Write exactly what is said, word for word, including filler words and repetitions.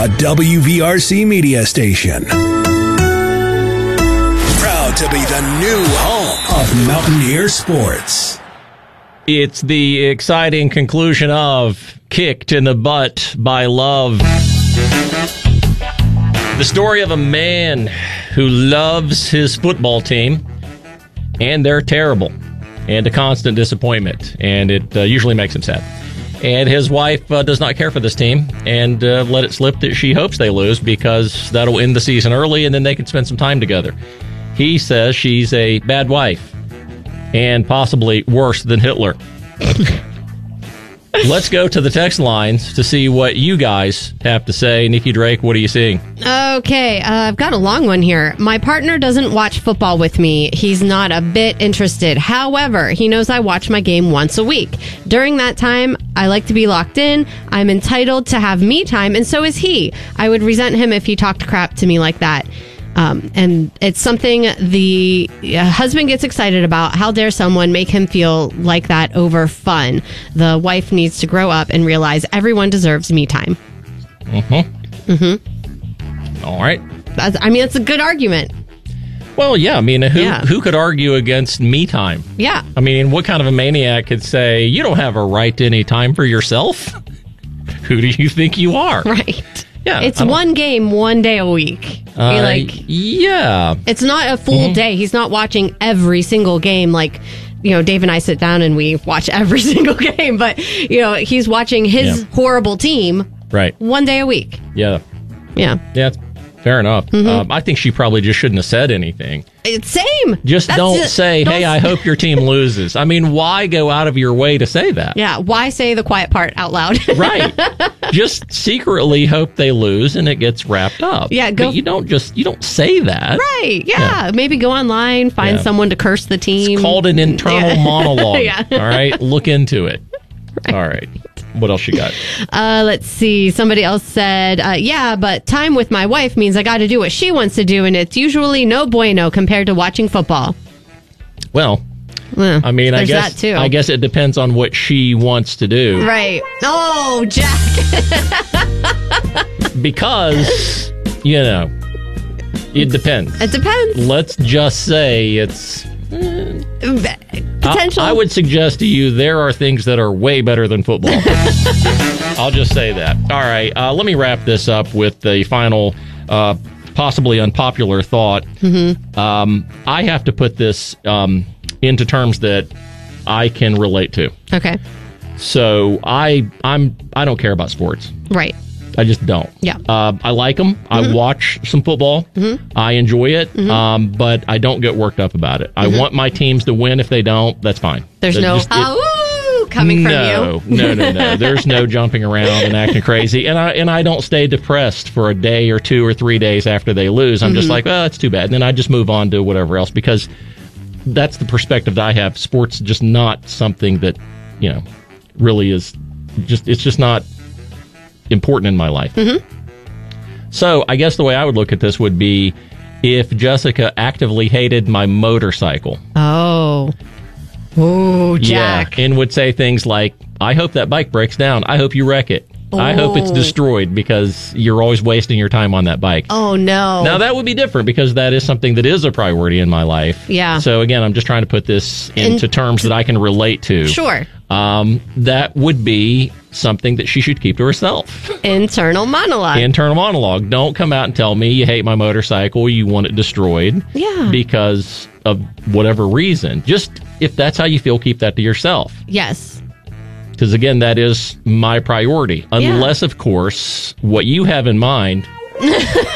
a W V R C media station. Proud to be the new home of Mountaineer sports. It's the exciting conclusion of Kicked in the Butt by Love. The story of a man who loves his football team, and they're terrible, and a constant disappointment, and it uh, usually makes him sad. And his wife uh, does not care for this team, and uh, let it slip that she hopes they lose because that'll end the season early, and then they can spend some time together. He says she's a bad wife, and possibly worse than Hitler. Let's go to the text lines to see what you guys have to say. Nikki Drake, what are you seeing? Okay, uh, I've got a long one here. My partner doesn't watch football with me. He's not a bit interested. However, he knows I watch my game once a week. During that time, I like to be locked in. I'm entitled to have me time, and so is he. I would resent him if he talked crap to me like that. Um, and it's something the uh, husband gets excited about. How dare someone make him feel like that over fun? The wife needs to grow up and realize everyone deserves me time. Mm-hmm. Mm-hmm. All right. That's, I mean, it's a good argument. Well, yeah. I mean, who Yeah. who could argue against me time? Yeah. I mean, what kind of a maniac could say, you don't have a right to any time for yourself? Who do you think you are? Right. Yeah, It's I don't- one game, one day a week. Uh, You're like, yeah. it's not a full Mhm. day. He's not watching every single game like, you know, Dave and I sit down and we watch every single game. But, you know, he's watching his Yeah. horrible team Right. one day a week. Yeah. Yeah. Yeah, fair enough. Mhm. Um, I think she probably just shouldn't have said anything. It's same. Just That's don't it. say, Don't hey, I s- hope your team loses. I mean, why go out of your way to say that? Yeah. Why say the quiet part out loud? Right. Just secretly hope they lose and it gets wrapped up. Yeah, go- But you don't just, you don't say that. Right. Yeah. Maybe go online, find Yeah. someone to curse the team. It's called an internal Yeah. monologue. Yeah. All right. Look into it. All right. What else you got? Uh, let's see. Somebody else said, uh, yeah, but time with my wife means I got to do what she wants to do, and it's usually no bueno compared to watching football. Well, Well, I mean, I there's guess that too. I guess it depends on what she wants to do. Right. Oh, Jack. Because, you know, it depends. It depends. Let's just say it's Potential. I, I would suggest to you there are things that are way better than football. I'll just say that. All right, uh, let me wrap this up with the final, uh, possibly unpopular thought. Mm-hmm. Um, I have to put this um, into terms that I can relate to. Okay. So I I'm I don't care about sports. Right. I just don't. Yeah. Uh, I like them. Mm-hmm. I watch some football. Mm-hmm. I enjoy it, Mhm. um, but I don't get worked up about it. I Mhm. want my teams to win. If they don't, that's fine. There's That's no, just- it- oh, coming no, from you. no, no, no. There's no jumping around and acting crazy. And I and I don't stay depressed for a day or two or three days after they lose. I'm just Mhm. like, oh, that's too bad. And then I just move on to whatever else because that's the perspective that I have. Sports just not something that, you know, really is just, it's just not important in my life. Mm-hmm. So I guess the way I would look at this would be if Jessica actively hated my motorcycle. Oh. Oh, Jack. Yeah, and would say things like, I hope that bike breaks down. I hope you wreck it. I hope it's Oh. destroyed because you're always wasting your time on that bike. Oh, no. Now, that would be different because that is something that is a priority in my life. Yeah. So, again, I'm just trying to put this into In- terms that I can relate to. Sure. Um, that would be something that she should keep to herself. Internal monologue. Internal monologue. Don't come out and tell me you hate my motorcycle, you want it destroyed. Yeah. Because of whatever reason. Just, if that's how you feel, keep that to yourself. Yes. Because, again, that is my priority. Unless, of course, what you have in mind